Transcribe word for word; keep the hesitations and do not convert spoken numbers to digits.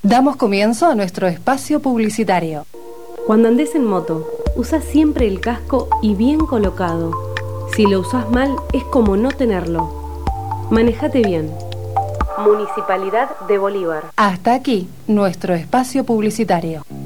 Damos comienzo a nuestro espacio publicitario. Cuando andes en moto, usa siempre el casco y bien colocado. Si lo usas mal, es como no tenerlo. Manejate bien. Municipalidad de Bolívar. Hasta aquí nuestro espacio publicitario.